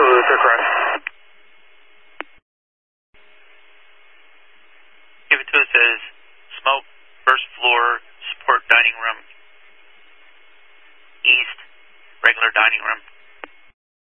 Luther, correct. Give it to us as smoke, first floor, support dining room, east, regular dining room.